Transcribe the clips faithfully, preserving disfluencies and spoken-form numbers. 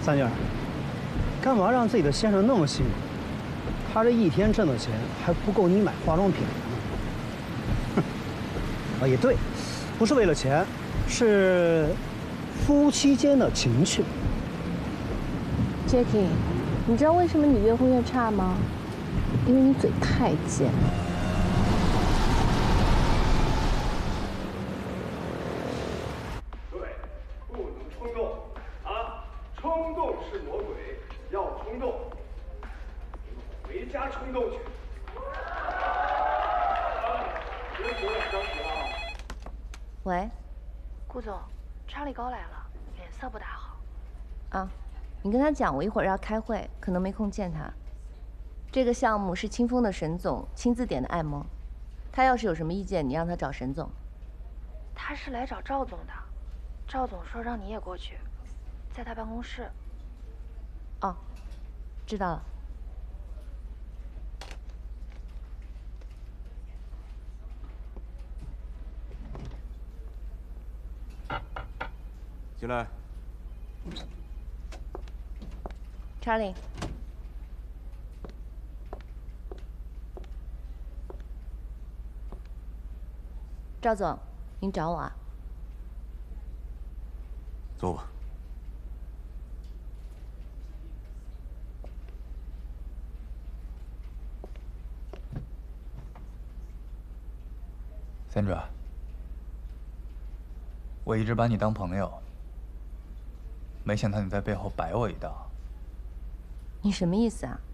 三姐，干嘛让自己的先生那么辛苦？他这一天挣的钱还不够你买化妆品呢。哼，啊也对，不是为了钱，是夫妻间的情趣。 Jackie， 你知道为什么你越混越差吗？因为你嘴太贱。 对，不能冲动啊！冲动是魔鬼，要冲动，回家冲动去。别有点着急啊！ 喂， 顾总，查理高来了，脸色不大好。 啊，你跟他讲，我一会儿要开会，可能没空见他。这个项目是清风的沈总亲自点的爱蒙，他要是有什么意见，你让他找沈总。 他是来找赵总的，赵总说让你也过去，在他办公室。 哦，知道了。 进来。 查理。赵总，您找我啊？ 坐吧。 Sandra， 我一直把你当朋友，没想到你在背后摆我一道。 你什么意思啊？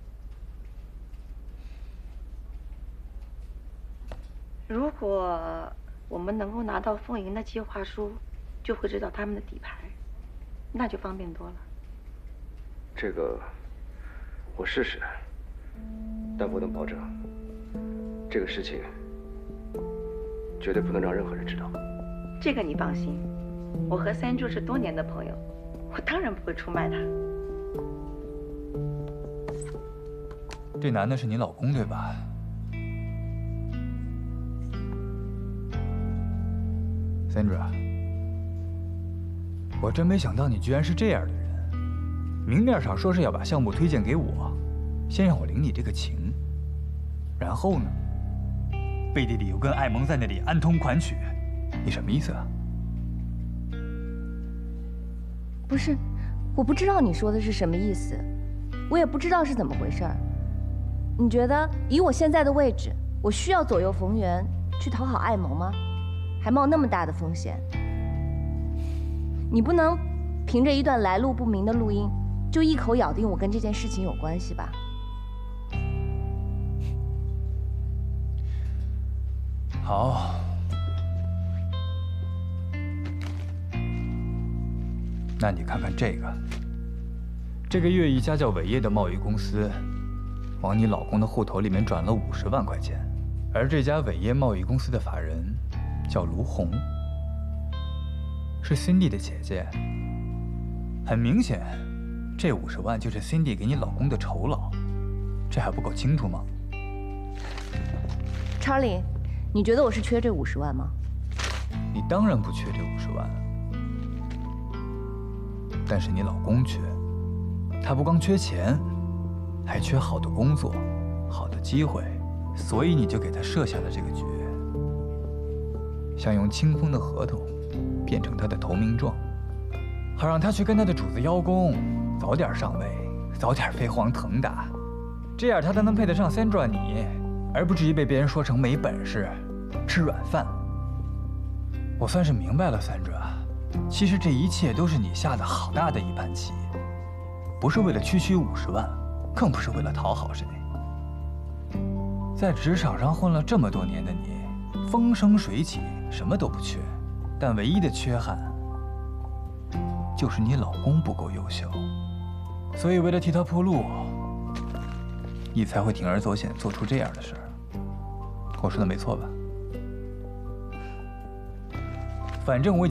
如果我们能够拿到凤营的计划书，就会知道他们的底牌，那就方便多了。 这个我试试，但不能保证。这个事情绝对不能让任何人知道。 这个你放心，我和三柱是多年的朋友，我当然不会出卖他。 这男的是你老公对吧？Sandra， 我真没想到你居然是这样的人。明面上说是要把项目推荐给我，先让我领你这个情，然后呢，背地里又跟艾蒙在那里暗通款曲，你什么意思啊？ 不是，我不知道你说的是什么意思，我也不知道是怎么回事儿。你觉得以我现在的位置，我需要左右逢源去讨好艾蒙吗？还冒那么大的风险？你不能凭着一段来路不明的录音，就一口咬定我跟这件事情有关系吧？ 好，那你看看这个，这个月一家叫伟业的贸易公司，往你老公的户头里面转了五十万块钱，而这家伟业贸易公司的法人叫卢红，是 Cindy 的姐姐。很明显，这五十万就是 Cindy 给你老公的酬劳，这还不够清楚吗？ 查理，你觉得我是缺这五十万吗？ 你当然不缺这五十万，但是你老公缺，他不光缺钱，还缺好的工作、好的机会，所以你就给他设下了这个局，想用清风的合同变成他的投名状，好让他去跟他的主子邀功，早点上位，早点飞黄腾达，这样他才能配得上 Sandra 你，而不至于被别人说成没本事、吃软饭。我算是明白了 ，Sandra， 其实这一切都是你下的好大的一盘棋，不是为了区区五十万，更不是为了讨好谁。在职场上混了这么多年的你，风生水起，什么都不缺，但唯一的缺憾就是你老公不够优秀，所以为了替他铺路，你才会铤而走险做出这样的事儿。我说的没错吧？反正我已经。